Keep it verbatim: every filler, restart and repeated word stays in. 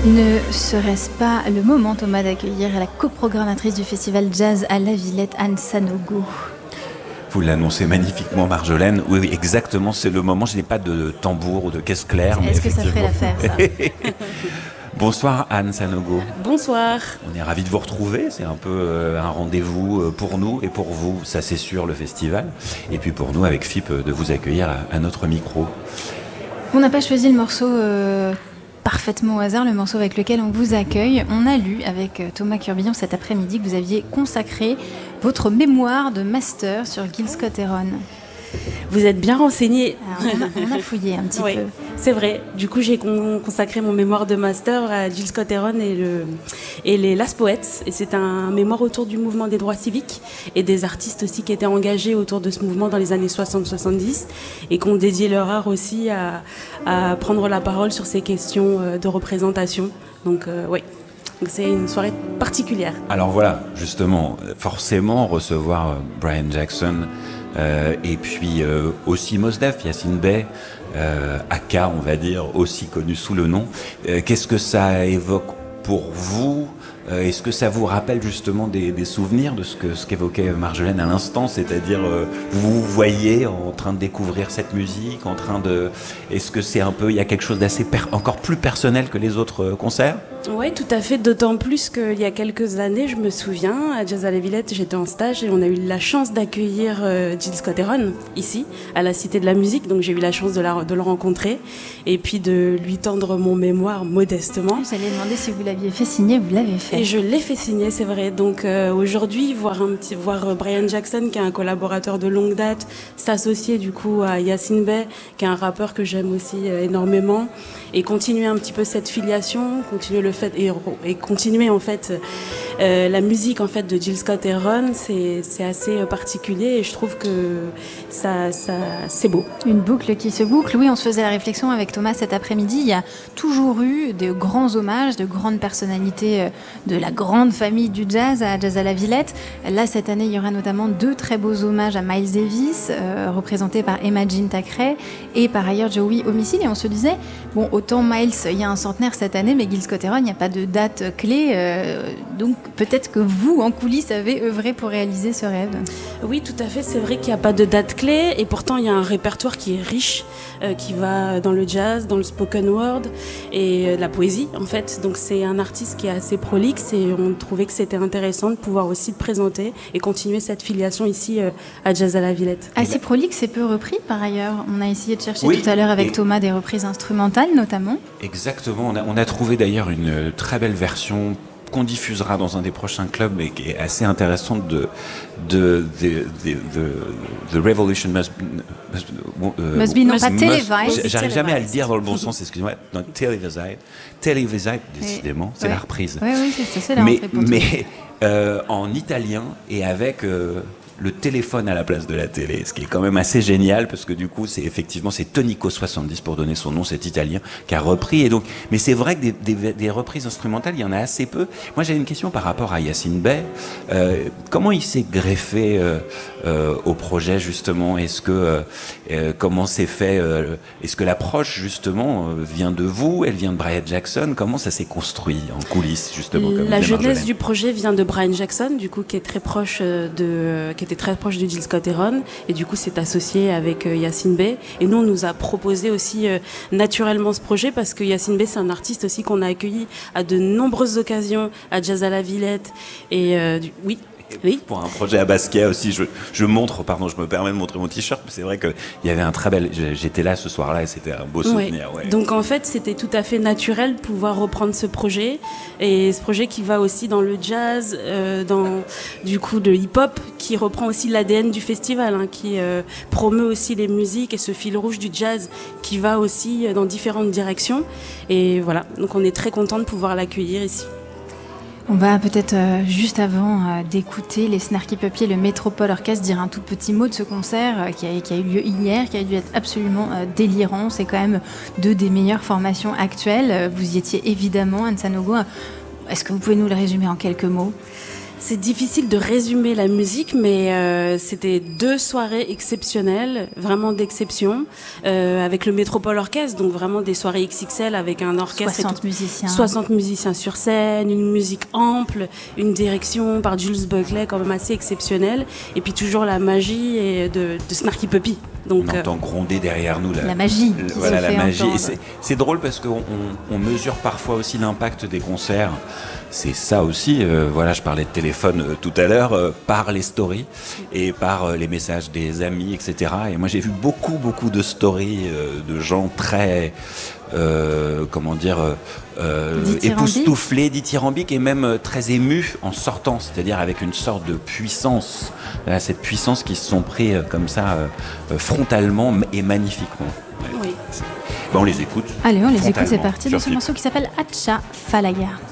Ne serait-ce pas le moment, Thomas, d'accueillir la coprogrammatrice du festival Jazz à la Villette, Anne Sanogo? Vous l'annoncez magnifiquement, Marjolaine. Oui, oui, exactement, c'est le moment. Je n'ai pas de tambour ou de caisse claire. Est-ce mais que ça ferait l'affaire, ça? Bonsoir Anne Sanogo. Bonsoir. On est ravis de vous retrouver. C'est un peu euh, un rendez-vous pour nous et pour vous, ça c'est sûr, le festival. Et puis pour nous, avec F I P, de vous accueillir à, à notre micro. On n'a pas choisi le morceau euh, parfaitement au hasard, le morceau avec lequel on vous accueille. On a lu avec Thomas Curbillon cet après-midi que vous aviez consacré votre mémoire de master sur Gil Scott-Heron. Vous êtes bien renseigné. On a, on a fouillé un petit oui, peu. C'est vrai. Du coup, j'ai con- consacré mon mémoire de master à Gil Scott-Heron et, le, et les Last Poets. Et c'est un mémoire autour du mouvement des droits civiques et des artistes aussi qui étaient engagés autour de ce mouvement dans les années soixante soixante-dix et qui ont dédié leur art aussi à, à prendre la parole sur ces questions de représentation. Donc, euh, oui. Donc c'est une soirée particulière. Alors voilà, justement, forcément, recevoir Brian Jackson euh, et puis euh, aussi Mos Def, Yasiin Bey, euh, Aka, on va dire, aussi connu sous le nom. Euh, qu'est-ce que ça évoque pour vous ? Euh, est-ce que ça vous rappelle justement des, des souvenirs de ce, que, ce qu'évoquait Marjolaine à l'instant, c'est-à-dire euh, vous vous voyez en train de découvrir cette musique, en train de... Est-ce que c'est un peu, il y a quelque chose d'assez per- encore plus personnel que les autres euh, concerts ? Oui, tout à fait, d'autant plus qu'il y a quelques années, je me souviens, à Jazz à la Villette, j'étais en stage et on a eu la chance d'accueillir euh, Gil Scott-Heron, ici, à la Cité de la Musique, donc j'ai eu la chance de, la, de le rencontrer et puis de lui tendre mon mémoire modestement. J'allais demander si vous l'aviez fait signer, vous l'avez fait. Et je l'ai fait signer, c'est vrai, donc euh, aujourd'hui, voir, un petit, voir Brian Jackson, qui est un collaborateur de longue date, s'associer du coup à Yasiin Bey, qui est un rappeur que j'aime aussi euh, énormément, et continuer un petit peu cette filiation, continuer le fait et, et continuer en fait euh, la musique en fait de Gil Scott-Heron, c'est c'est assez particulier et je trouve que ça ça c'est beau. Une boucle qui se boucle. Oui, on se faisait la réflexion avec Thomas cet après-midi. Il y a toujours eu de grands hommages, de grandes personnalités de la grande famille du jazz à Jazz à la Villette. Là, cette année, il y aura notamment deux très beaux hommages à Miles Davis, euh, représentés par Emma Jean Thackeray et par ailleurs Joey Homicide. Et on se disait, bon, autant Miles, il y a un centenaire cette année, mais Gil Scott-Heron, il n'y a pas de date clé. Euh, donc peut-être que vous, en coulisses, avez œuvré pour réaliser ce rêve. Oui, tout à fait. C'est vrai qu'il n'y a pas de date clé et pourtant il y a un répertoire qui est riche, euh, qui va dans le jazz, dans le spoken word et euh, la poésie en fait. Donc c'est un artiste qui est assez prolixe et on trouvait que c'était intéressant de pouvoir aussi le présenter et continuer cette filiation ici euh, à Jazz à la Villette. Assez prolixe et peu repris par ailleurs. On a essayé de chercher oui, tout à l'heure avec et... Thomas des reprises instrumentales notamment. Exactement. On a, on a trouvé d'ailleurs une très belle version qu'on diffusera dans un des prochains clubs et qui est assez intéressante de de the, the, the, the Revolution Must Must, uh, must be non pas télévisé. J'arrive jamais à le dire dans le bon sens, excusez-moi. Non, télévisé, télévisé, décidément, c'est ouais. la reprise. Oui, oui, c'est, c'est la mais, rentrée pour mais euh, en italien et avec euh, le téléphone à la place de la télé, ce qui est quand même assez génial parce que du coup c'est effectivement c'est Tonico soixante-dix pour donner son nom, cet Italien qui a repris et donc mais c'est vrai que des, des, des reprises instrumentales il y en a assez peu. Moi j'avais une question par rapport à Yasiin Bey, euh, comment il s'est greffé euh, euh, au projet justement, est-ce que euh, euh, comment c'est fait, euh, est-ce que l'approche justement euh, vient de vous, elle vient de Brian Jackson, comment ça s'est construit en coulisses justement comme la jeunesse du projet vient de Brian Jackson du coup qui est très proche de qui était très proche de Gil Scott-Heron et du coup s'est associé avec euh, Yasiin Bey et nous on nous a proposé aussi euh, naturellement ce projet parce que Yasiin Bey c'est un artiste aussi qu'on a accueilli à de nombreuses occasions à Jazz à la Villette et euh, du, oui Oui. Pour un projet à Basquiat aussi, je, je montre, pardon, je me permets de montrer mon t-shirt, mais c'est vrai qu'il y avait un très bel, j'étais là ce soir-là et c'était un beau souvenir. Ouais. Ouais. Donc en fait, c'était tout à fait naturel de pouvoir reprendre ce projet et ce projet qui va aussi dans le jazz, euh, dans du coup le hip-hop, qui reprend aussi l'A D N du festival, hein, qui euh, promeut aussi les musiques et ce fil rouge du jazz qui va aussi dans différentes directions. Et voilà, donc on est très content de pouvoir l'accueillir ici. On va peut-être, euh, juste avant euh, d'écouter les Snarky Puppy et le Métropole Orchestre, dire un tout petit mot de ce concert euh, qui, a, qui a eu lieu hier, qui a dû être absolument euh, délirant. C'est quand même deux des meilleures formations actuelles. Vous y étiez évidemment, Anne Sanogo. Est-ce que vous pouvez nous le résumer en quelques mots ? C'est difficile de résumer la musique, mais euh, c'était deux soirées exceptionnelles, vraiment d'exception, euh, avec le Métropole Orchestre, donc vraiment des soirées X X L avec un orchestre. soixante musiciens. soixante musiciens sur scène, une musique ample, une direction par Jules Buckley quand même assez exceptionnelle, et puis toujours la magie et de, de Snarky Puppy. Donc, on entend euh, gronder derrière nous la, la magie. Le, qui voilà, se la fait magie. entendre. Et c'est, c'est drôle parce qu'on on, on mesure parfois aussi l'impact des concerts. C'est ça aussi. Euh, voilà, je parlais de téléphone euh, tout à l'heure, euh, par les stories et par euh, les messages des amis, et cetera. Et moi, j'ai vu beaucoup, beaucoup de stories euh, de gens très, euh, comment dire, euh, époustouflés, dithyrambiques et même euh, très émus en sortant. C'est-à-dire avec une sorte de puissance. Là, cette puissance qui se sont pris euh, comme ça euh, frontalement et magnifiquement. Ouais. oui. Ben, on les écoute. Allez, on les écoute, c'est frontalement parti de sur ce Flip. morceau qui s'appelle Acha Falaya.